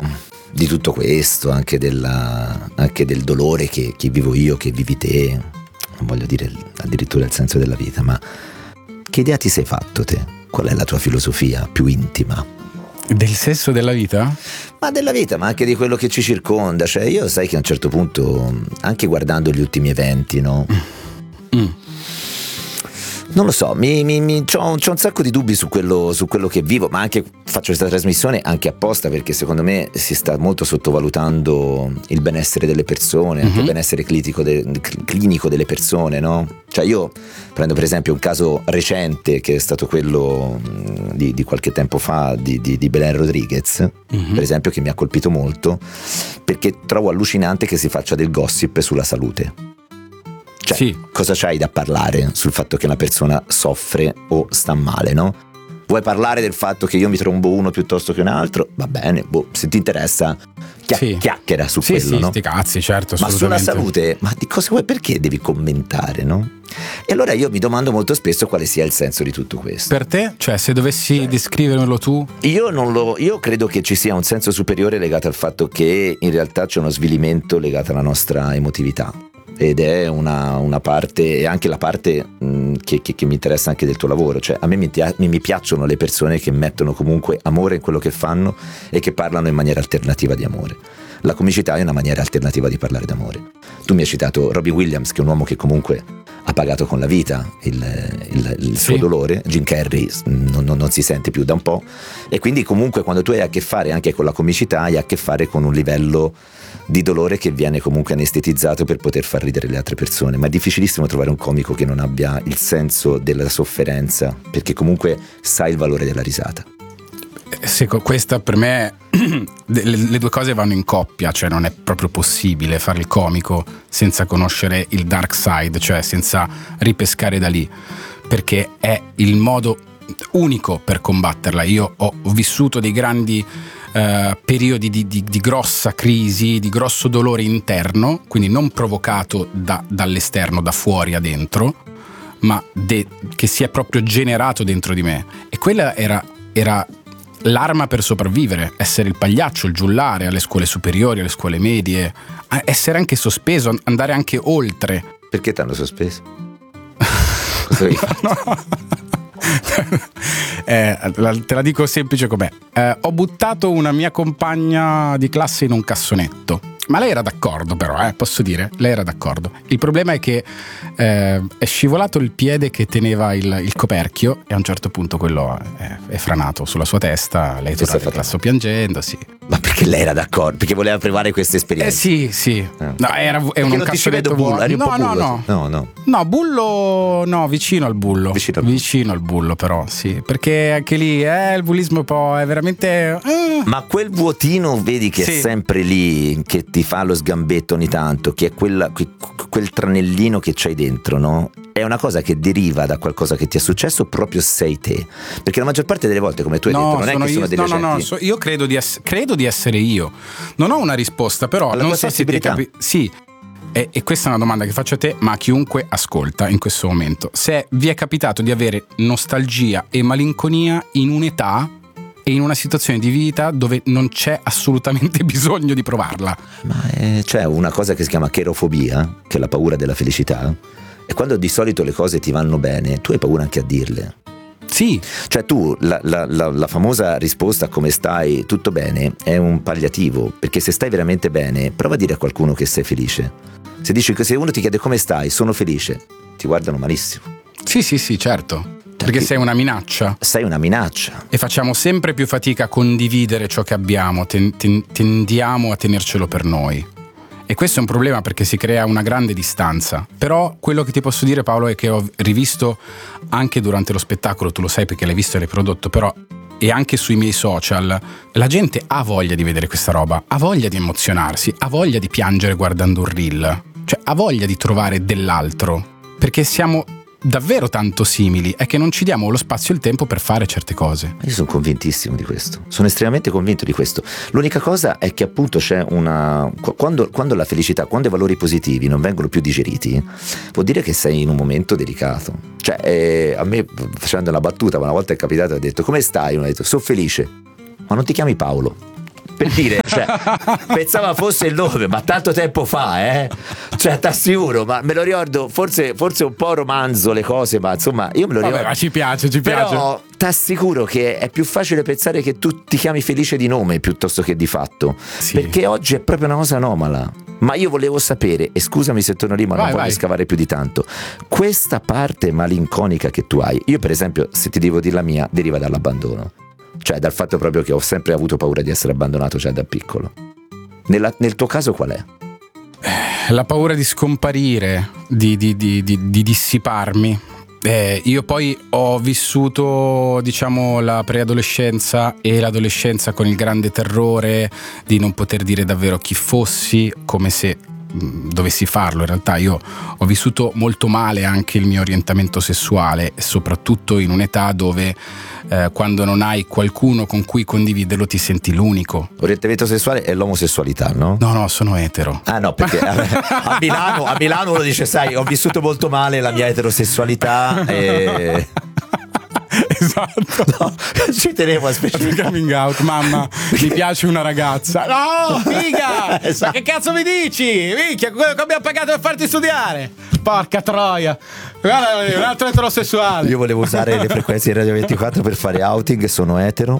di tutto questo, anche del dolore che vivo io, che vivi te, non voglio dire addirittura il senso della vita, ma che idea ti sei fatto te? Qual è la tua filosofia più intima? Del senso della vita? Ma della vita, ma anche di quello che ci circonda. Cioè, io sai che a un certo punto, anche guardando gli ultimi eventi, no? Non lo so, c'ho un sacco di dubbi su quello che vivo, ma anche faccio questa trasmissione anche apposta perché secondo me si sta molto sottovalutando il benessere delle persone, anche il benessere clinico delle persone, no? Cioè io prendo per esempio un caso recente che è stato quello di qualche tempo fa di Belen Rodriguez, per esempio, che mi ha colpito molto perché trovo allucinante che si faccia del gossip sulla salute. Cioè, sì. Cosa c'hai da parlare sul fatto che una persona soffre o sta male, no? Vuoi parlare del fatto che io mi trombo uno piuttosto che un altro? Va bene, se ti interessa chiacchiera su quello, no? Sti cazzi, certo, ma sulla salute, ma di cosa vuoi, perché devi commentare, no? E allora io mi domando molto spesso quale sia il senso di tutto questo. Per te? Cioè, se dovessi descrivermelo tu? Io credo che ci sia un senso superiore legato al fatto che in realtà c'è uno svilimento legato alla nostra emotività. Ed è una parte, e anche la parte che mi interessa anche del tuo lavoro. Cioè, a me mi piacciono le persone che mettono comunque amore in quello che fanno e che parlano in maniera alternativa di amore. La comicità è una maniera alternativa di parlare d'amore. Tu mi hai citato Robbie Williams, che è un uomo che comunque ha pagato con la vita il suo dolore. Jim Carrey non si sente più da un po', e quindi comunque quando tu hai a che fare anche con la comicità hai a che fare con un livello di dolore che viene comunque anestetizzato per poter far ridere le altre persone. Ma è difficilissimo trovare un comico che non abbia il senso della sofferenza, perché comunque sa il valore della risata. Questa per me le due cose vanno in coppia, cioè non è proprio possibile fare il comico senza conoscere il dark side, cioè senza ripescare da lì, perché è il modo unico per combatterla. Io ho vissuto dei grandi periodi di grossa crisi, di grosso dolore interno, quindi non provocato dall'esterno, da fuori a dentro, ma che si è proprio generato dentro di me, e quella era l'arma per sopravvivere, essere il pagliaccio, il giullare alle scuole superiori, alle scuole medie, essere anche sospeso, andare anche oltre. Perché t'hanno sospeso? Cosa hai fatto? Te la dico semplice com'è. Ho buttato una mia compagna di classe in un cassonetto, ma lei era d'accordo, però posso dire, lei era d'accordo. Il problema è che è scivolato il piede che teneva il coperchio, e a un certo punto quello è franato sulla sua testa. Lei è tornata in classe piangendo, sì. Ma perché lei era d'accordo? Perché voleva provare questa esperienza? Sì. No, è un cassonetto vuoto. No, bullo, no, vicino al bullo. Vicino al bullo, però, sì. Perché anche lì il bullismo poi è veramente... Ma quel vuotino, vedi che è sempre lì, che ti fa lo sgambetto ogni tanto, che è quel tranellino che c'hai dentro, no? È una cosa che deriva da qualcosa che ti è successo, proprio sei te. Perché la maggior parte delle volte, come tu hai detto, non è che sono delle gente. Io credo di essere io. Non ho una risposta, però non so se ti sì. E questa è una domanda che faccio a te, ma a chiunque ascolta in questo momento. Se vi è capitato di avere nostalgia e malinconia in un'età e in una situazione di vita dove non c'è assolutamente bisogno di provarla. Ma c'è una cosa che si chiama cherofobia, che è la paura della felicità, e quando di solito le cose ti vanno bene, tu hai paura anche a dirle. Sì. Cioè tu, la famosa risposta come stai, tutto bene, è un palliativo, perché se stai veramente bene, prova a dire a qualcuno che sei felice. Se uno ti chiede come stai, sono felice, ti guardano malissimo. Sì, certo. Perché sei una minaccia. Sei una minaccia. E facciamo sempre più fatica a condividere ciò che abbiamo, tendiamo a tenercelo per noi. E questo è un problema, perché si crea una grande distanza. Però quello che ti posso dire, Paolo, è che ho rivisto anche durante lo spettacolo, tu lo sai perché l'hai visto e l'hai prodotto, però, e anche sui miei social, la gente ha voglia di vedere questa roba, ha voglia di emozionarsi, ha voglia di piangere guardando un reel, cioè ha voglia di trovare dell'altro, perché siamo davvero tanto simili, è che non ci diamo lo spazio e il tempo per fare certe cose. Io sono convintissimo di questo, sono estremamente convinto di questo. L'unica cosa è che appunto c'è quando la felicità, quando i valori positivi non vengono più digeriti, vuol dire che sei in un momento delicato. Cioè a me, facendo una battuta, una volta è capitato, ho detto come stai? Uno ha detto sono felice. Ma non ti chiami Paolo? per dire, cioè, pensava fosse il nome, ma tanto tempo fa, cioè t'assicuro, ma me lo ricordo, forse un po' romanzo le cose, ma insomma io me lo ricordo. Ma ci piace. Però t'assicuro che è più facile pensare che tu ti chiami Felice di nome piuttosto che di fatto, perché oggi è proprio una cosa anomala. Ma io volevo sapere, e scusami se torno lì, ma non voglio scavare più di tanto, questa parte malinconica che tu hai, io per esempio, se ti devo dire la mia, deriva dall'abbandono, cioè dal fatto proprio che ho sempre avuto paura di essere abbandonato, cioè da piccolo. Nel tuo caso qual è? La paura di scomparire, di dissiparmi. Io poi ho vissuto, diciamo, la preadolescenza e l'adolescenza con il grande terrore di non poter dire davvero chi fossi, come se dovessi farlo. In realtà io ho vissuto molto male anche il mio orientamento sessuale, soprattutto in un'età dove quando non hai qualcuno con cui condividerlo ti senti l'unico. Orientamento sessuale è l'omosessualità, no? No, sono etero. Ah no, perché a Milano uno dice, sai, ho vissuto molto male la mia eterosessualità e... Esatto, no, ci tenevo a specificare. Coming out, mamma, mi piace una ragazza. No, figa! Esatto. Ma che cazzo mi dici? Minchia, quello che abbiamo pagato per farti studiare. Porca troia. Guarda, un altro eterosessuale. Io volevo usare le frequenze di Radio 24 per fare outing, sono etero.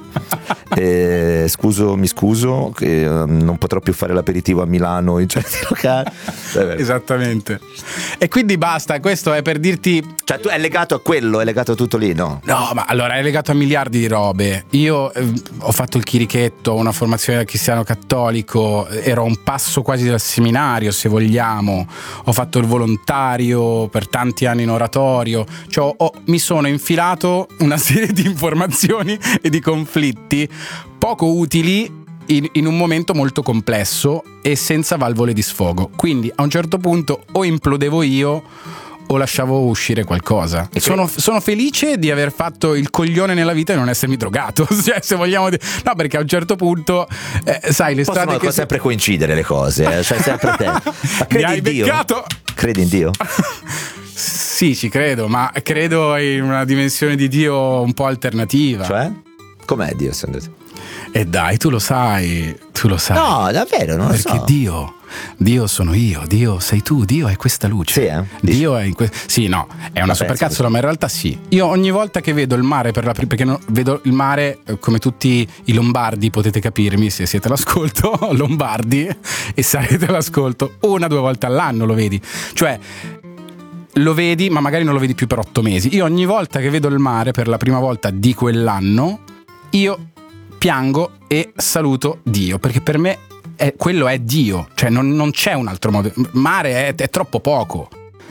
Mi scuso che non potrò più fare l'aperitivo a Milano in certi locali. Esattamente. E quindi basta, questo è per dirti, cioè tu è legato a quello, è legato a tutto lì, no? No, ma allora è legato a miliardi di robe. Io ho fatto il chirichetto, una formazione da cristiano cattolico, ero a un passo quasi dal seminario, se vogliamo. Ho fatto il volontario per tanti anni in oratorio, cioè mi sono infilato una serie di informazioni e di conflitti poco utili in un momento molto complesso e senza valvole di sfogo. Quindi a un certo punto o implodevo io o lasciavo uscire qualcosa. Sono felice di aver fatto il coglione nella vita e non essermi drogato, cioè, se vogliamo no, perché a un certo punto sai, le strade possono sempre coincidere le cose, cioè sempre te. Ma credi in Dio? Beccato? Credi in Dio? Sì, ci credo, ma credo in una dimensione di Dio un po' alternativa. Cioè? Com'è Dio secondo te? E dai, tu lo sai. No, davvero, non lo so. Perché Dio sono io, Dio sei tu, Dio è questa luce. Sì, Dio è in sì, no, è una supercazzola, ma in realtà sì. Io ogni volta che vedo il mare perché vedo il mare come tutti i lombardi, potete capirmi se siete all'ascolto, lombardi, e sarete all'ascolto 1 o 2 volte all'anno, lo vedi. Cioè lo vedi, ma magari non lo vedi più per 8 mesi. Io ogni volta che vedo il mare per la prima volta di quell'anno, io piango e saluto Dio, perché per me quello è Dio, cioè non c'è un altro modo. Mare è troppo poco,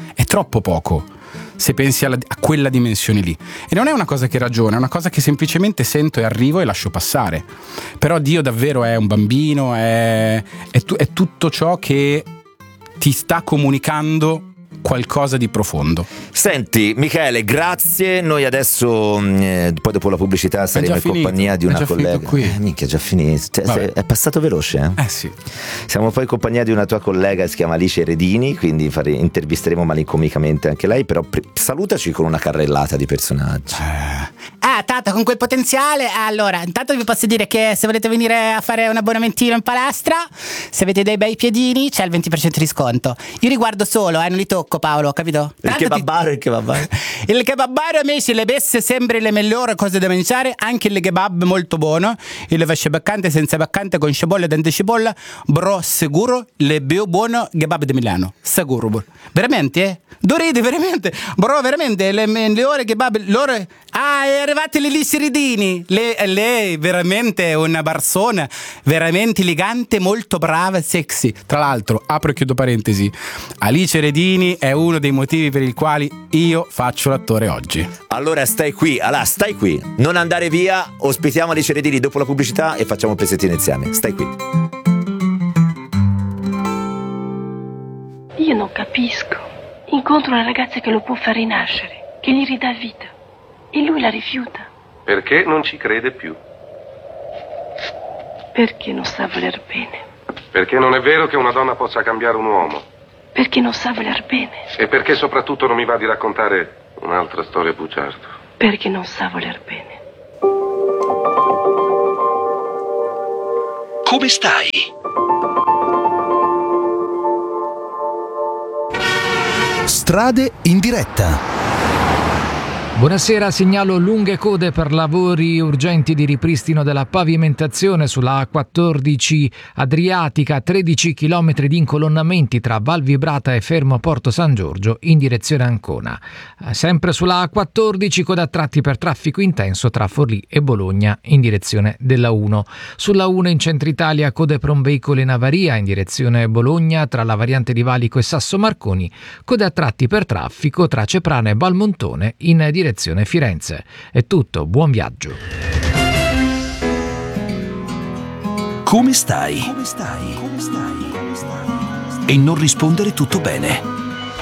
se pensi a quella dimensione lì. E non è una cosa che ragiona, è una cosa che semplicemente sento e arrivo e lascio passare. Però Dio davvero è un bambino, è tutto ciò che ti sta comunicando qualcosa di profondo. Senti Michele, grazie. Noi adesso poi dopo la pubblicità saremo in compagnia di una collega. Minchia, è già finito, cioè, è passato veloce, sì. Siamo poi in compagnia di una tua collega, si chiama Alice Redini, quindi intervisteremo malincomicamente anche lei. Però salutaci con una carrellata di personaggi. Tanto con quel potenziale. Allora, intanto vi posso dire che se volete venire a fare un abbonamentino in palestra, se avete dei bei piedini c'è il 20% di sconto. Io li guardo solo, non li tocco, Paolo, capito? Il kebabaro. Il kebabaro a me se le messe sempre le migliori cose da mangiare, anche il kebab molto buono, il pesce baccante, senza baccante, con cipolla, dente cipolla, bro, sicuro, le più buono kebab di Milano, sicuro, bro. Veramente, Dorete, veramente, bro, veramente, le ore kebab, loro... è arrivate le Liseridini, lei veramente è una persona veramente elegante, molto brava, sexy. Tra l'altro, apro e chiudo parentesi, Alice Redini è uno dei motivi per i quali io faccio l'attore oggi. Allora stai qui, non andare via, ospitiamo Alice Redini dopo la pubblicità e facciamo un pezzettino insieme. Stai qui. Io non capisco. Incontro una ragazza che lo può far rinascere, che gli ridà vita, e lui la rifiuta. Perché non ci crede più? Perché non sa voler bene. Perché non è vero che una donna possa cambiare un uomo. Perché non sa voler bene. E perché soprattutto non mi va di raccontare un'altra storia bugiarda. Perché non sa voler bene. Come stai? Strade in diretta. Buonasera, segnalo lunghe code per lavori urgenti di ripristino della pavimentazione sulla A14 Adriatica, 13 km di incolonnamenti tra Val Vibrata e Fermo Porto San Giorgio in direzione Ancona. Sempre sulla A14 code a tratti per traffico intenso tra Forlì e Bologna in direzione della 1. Sulla 1 in centro Italia code per un veicolo in avaria in direzione Bologna tra la variante di Valico e Sasso Marconi, code a tratti per traffico tra Ceprana e Valmontone in direzione Firenze. È tutto, buon viaggio. Come stai? E non rispondere tutto bene.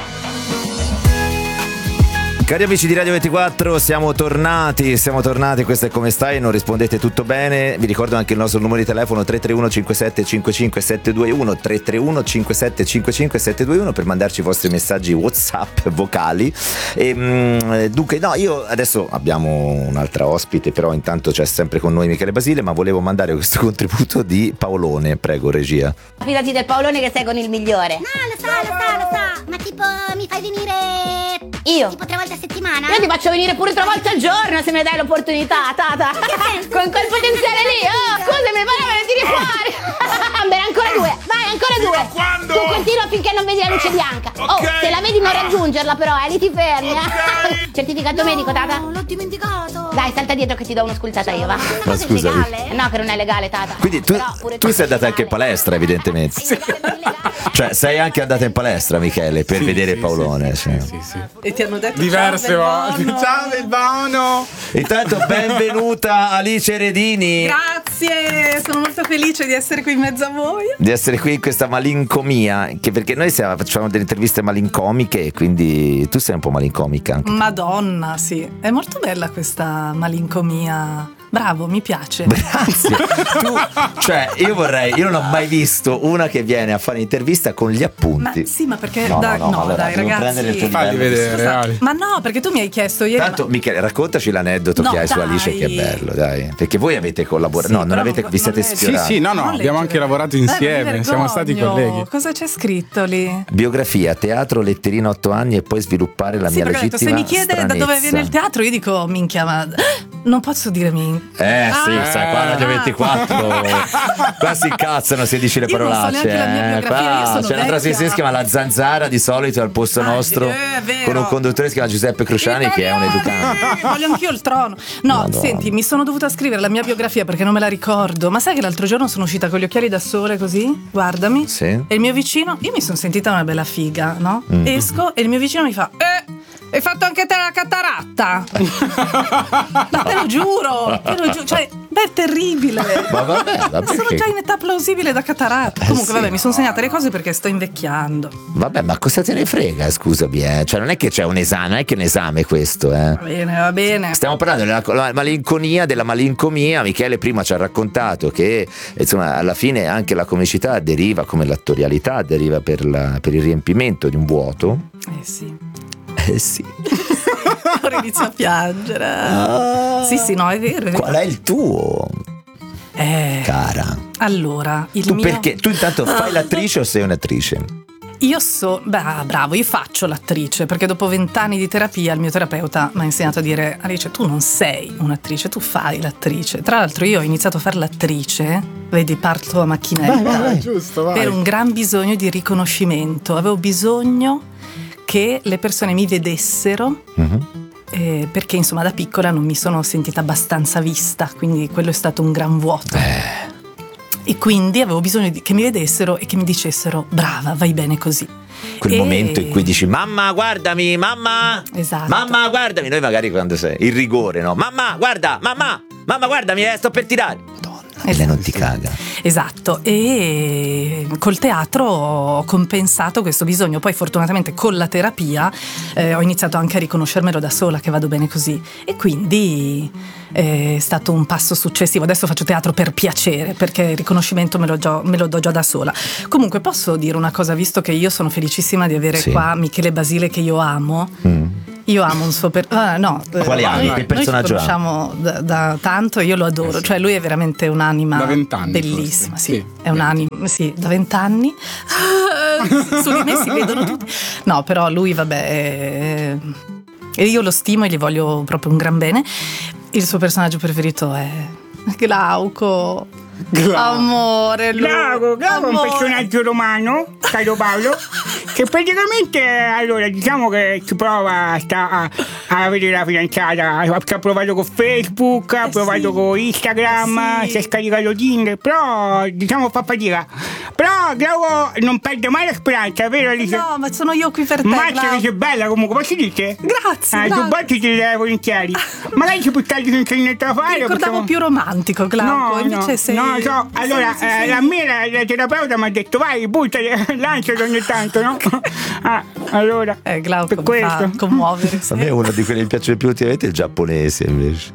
Cari amici di Radio 24, siamo tornati, questo è Come stai, non rispondete tutto bene. Vi ricordo anche il nostro numero di telefono 331 57 55 721, 331 57 55 721 per mandarci i vostri messaggi WhatsApp vocali. Dunque no, io adesso abbiamo un'altra ospite, però intanto c'è sempre con noi Michele Basile, ma volevo mandare questo contributo di Paolone, prego regia. Fidati del Paolone che sei con il migliore. No, lo so, ma tipo mi fai venire io? Tipo 3 volte a settimana? Io ti faccio venire pure 3 volte al giorno se mi dai l'opportunità, Tata. Con quel potenziale lì, scusami, vai a tirare fuori. Bene, ancora 2, vai, ancora 2. Quando? Tu continua finché non vedi la luce bianca. Se la vedi non raggiungerla però, lì ti fermi. Certificato medico, Tata? No, l'ho dimenticato. Dai, salta dietro che ti do una scultata io, va. Ma scusami. No, che non è legale, Tata. Quindi tu sei andata anche in palestra, evidentemente. Cioè, sei anche andata in palestra, Michele, per vedere Paolone. Sì. E ti hanno detto diverse volte. Ciao Belbono. Intanto benvenuta Alice Redini. Grazie, sono molto felice di essere qui in mezzo a voi. Di essere qui in questa malincomia, che perché noi facciamo delle interviste malincomiche e quindi tu sei un po' malincomica anche. Madonna, sì, è molto bella questa malincomia. Bravo, mi piace. Grazie. Io non ho mai visto una che viene a fare intervista con gli appunti. Ma sì, ma perché allora, dai ragazzi, fai vedere. Ma no, perché tu mi hai chiesto ieri. Tanto Michele, raccontaci l'aneddoto che hai su Alice, che è bello, dai. Perché voi avete collaborato. No, non avete, vi siete sfiorati. Sì, no, abbiamo anche lavorato insieme, siamo stati colleghi. Cosa c'è scritto lì? Biografia, teatro, letterina 8 anni e poi sviluppare la mia legittima se mi chiede stranezza. da dove viene il teatro, io dico minchia, ma non posso dire minchia. Sì, sai, qua Radio 24 qua si incazzano se dici le parolacce. Qua c'è una trasmissione che si chiama La Zanzara, di solito al posto nostro, con un conduttore che si chiama Giuseppe Cruciani, che è un educante. Voglio anch'io il trono. No, Madonna. Senti, mi sono dovuta scrivere la mia biografia perché non me la ricordo. Ma sai che l'altro giorno sono uscita con gli occhiali da sole così? Guardami. Sì. E il mio vicino, io mi sono sentita una bella figa, no? Esco e il mio vicino mi fa hai fatto anche te la cataratta? Ma te lo giuro, cioè, è terribile. Ma vabbè, sono già in età plausibile da cataratta. Comunque, vabbè, mi sono segnate le cose perché sto invecchiando. Vabbè, ma cosa te ne frega, scusami, Cioè, non è che c'è un esame, non è che è un esame questo, Va bene. Stiamo parlando della malinconia, della malincomia. Michele prima ci ha raccontato che, insomma, alla fine anche la comicità deriva, come l'attorialità deriva per il riempimento di un vuoto. Sì. Ora inizio a piangere. Sì, no, è vero. Qual è il tuo? Cara. Allora, Perché? Tu intanto fai l'attrice o sei un'attrice? Io bravo, io faccio l'attrice, perché dopo 20 anni di terapia il mio terapeuta mi ha insegnato a dire: Alice, tu non sei un'attrice, tu fai l'attrice. Tra l'altro io ho iniziato a fare l'attrice, vedi, parto a macchinetta, vai, giusto, vai. Per un gran bisogno di riconoscimento. Avevo bisogno che le persone mi vedessero, perché insomma da piccola non mi sono sentita abbastanza vista, quindi quello è stato un gran vuoto. E quindi avevo bisogno che mi vedessero e che mi dicessero: brava, vai bene così. Quel momento in cui dici: mamma guardami, mamma. Esatto. Mamma guardami. Noi magari quando sei il rigore, no? Mamma guarda, mamma guardami, sto per tirare. Madonna, e lei non ti caga. Esatto. E col teatro ho compensato questo bisogno. Poi fortunatamente con la terapia ho iniziato anche a riconoscermelo da sola che vado bene così. E quindi è stato un passo successivo. Adesso faccio teatro per piacere, perché il riconoscimento me lo do già da sola. Comunque posso dire una cosa, visto che io sono felicissima di avere qua Michele Basile, che io amo. Io amo un suo Quale ami? Che personaggio noi ci conosciamo da tanto, io lo adoro, cioè lui è veramente un'anima da 20 anni, bellissima, forse. sì, è un'anima, sì, da 20 anni. Su di me si vedono tutti. No, però lui vabbè, e io lo stimo e gli voglio proprio un gran bene. Il suo personaggio preferito è Glauco. Amore, Glauco è un personaggio romano, caro Paolo, che praticamente, allora, diciamo che ci prova a avere la fidanzata, ci ha provato con Facebook, ha provato con Instagram, si è scaricato Tinder, però diciamo fa fatica. Però Glauco non perde mai la speranza, vero Alice? No, ma sono io qui per te. Mazza che sei bella comunque, posso dirti? Grazie. Due volte ti direi volentieri. Magari ci puoi stare senza niente da fare. Mi ricordavo più romantico, Glauco, invece sei... No, allora, la mia la terapeuta mi ha detto vai, buttati, lanciati ogni tanto, no? Allora, Glauco per questo. Commuovere. A me uno di quelli che mi piace più ultimamente è il giapponese invece.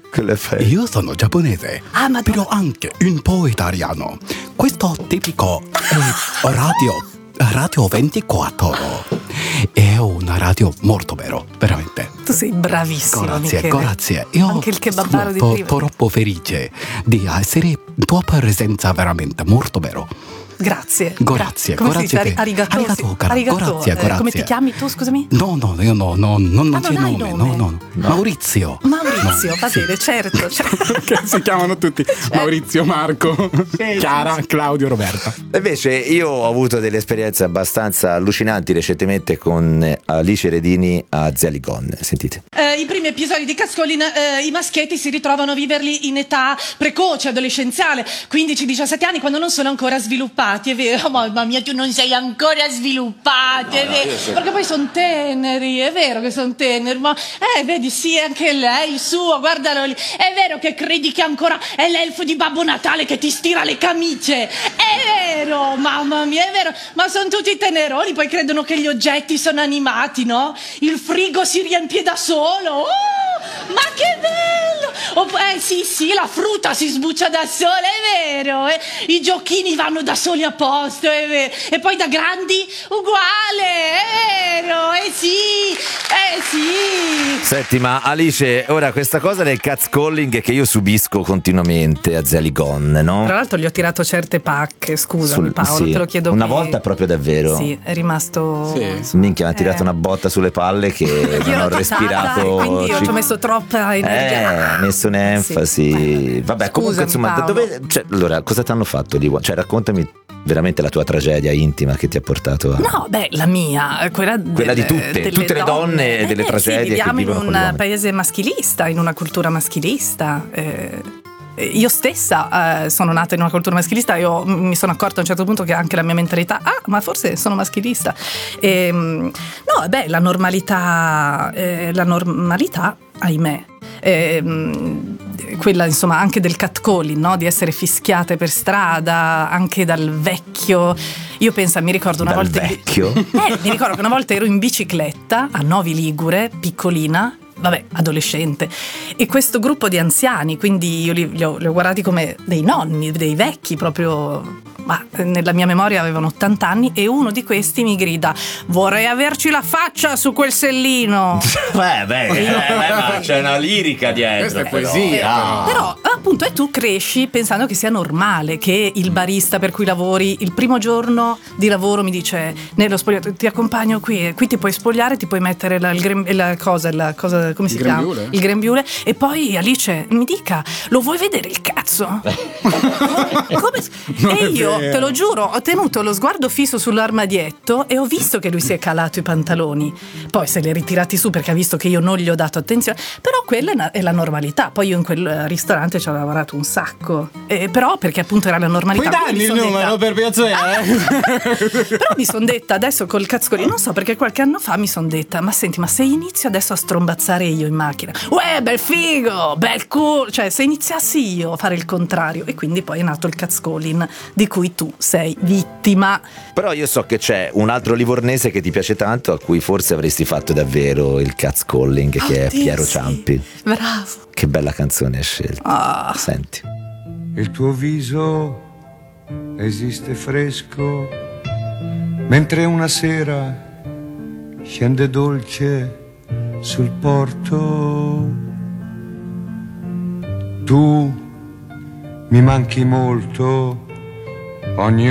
Io sono giapponese, però anche un po' italiano. Questo tipico è Radio 24. È una radio molto vero, veramente. Tu sei bravissimo, grazie, Michele. Grazie. Io anche il kebabaro sono di prima. troppo felice di essere tua presenza, veramente molto vero. Grazie. Grazie. Come grazie si dice? Arigato. Grazie. Come ti chiami tu, scusami? No, io non c'è non hai nome. nome. No. Maurizio, va bene, certo. Che si chiamano tutti Maurizio, Marco, Chiara, Claudio, Roberta. Invece io ho avuto delle esperienze abbastanza allucinanti recentemente con Alice Redini a Zelig Gone. Sentite. I primi episodi di Cascolin, i maschietti si ritrovano a viverli in età precoce, adolescenziale, 15-17 anni, quando non sono ancora sviluppati, è vero? Mamma mia, tu non sei ancora sviluppati, è vero? Perché poi sono teneri, è vero che sono teneri, ma vedi, sì, anche lei, il suo, guardalo lì, è vero che credi che ancora è l'elfo di Babbo Natale che ti stira le camicie, è vero, mamma mia, è vero, ma sono tutti teneroni, poi credono che gli oggetti sono animati, no? Il frigo si riempie da solo, ma che bello! Sì, la frutta si sbuccia da sola, è vero, i giochini vanno da soli a posto, è vero, e poi da grandi uguale, è vero, sì. Senti, ma Alice, ora questa cosa del catcalling che io subisco continuamente a Zelig Gone, no? Tra l'altro gli ho tirato certe pacche, scusami Paolo, sì. te lo chiedo. Una volta proprio davvero. Sì, è rimasto... Sì. Minchia, mi ha tirato una botta sulle palle che non ho respirato. Quindi io ci ho messo troppa energia. Ha messo un'enfasi. Vabbè, Scusami, comunque insomma, Paolo. allora, cosa ti hanno fatto lì? Cioè, raccontami veramente la tua tragedia intima che ti ha portato a... No, la mia, quella di tutte le donne delle tragedie. Sì, viviamo che vivono in un paese maschilista, in una cultura maschilista. Io stessa sono nata in una cultura maschilista. Io mi sono accorta a un certo punto che anche la mia mentalità, ma forse sono maschilista. La normalità, ahimè. Quella insomma anche del catcalling, no? Di essere fischiate per strada anche dal vecchio. Io mi ricordo una volta vecchio? Mi ricordo che una volta ero in bicicletta a Novi Ligure, piccolina, adolescente, e questo gruppo di anziani, quindi io li ho guardati come dei nonni, dei vecchi proprio, ma nella mia memoria avevano 80 anni, e uno di questi mi grida: vorrei averci la faccia su quel sellino. Ma c'è una lirica dietro. Questa è poesia. Però appunto, e tu cresci pensando che sia normale che il barista per cui lavori il primo giorno di lavoro mi dice: nello spogliatoio ti accompagno qui ti puoi spogliare, ti puoi mettere la cosa come si chiama? Il grembiule. E poi Alice mi dica: lo vuoi vedere il cazzo? Come? E io te lo giuro, ho tenuto lo sguardo fisso sull'armadietto e ho visto che lui si è calato i pantaloni, poi se li è ritirati su perché ha visto che io non gli ho dato attenzione. Però quella è la normalità. Poi io in quel ristorante ci ho lavorato un sacco, però perché appunto era la normalità. Puoi darmi il numero per piacere? Però mi son detta adesso col cazzolino, non so perché qualche anno fa mi son detta: ma senti, ma se inizio adesso a strombazzare io in macchina, bel figo, bel culo, cioè se iniziassi io a fare il contrario. E quindi poi è nato il catcalling di cui tu sei vittima. Però io so che c'è un altro livornese che ti piace tanto, a cui forse avresti fatto davvero il catcalling, che è Piero Ciampi. Bravo. Che bella canzone hai scelto. Senti. Il tuo viso esiste fresco, mentre una sera scende dolce sul porto. Tu mi manchi molto, ogni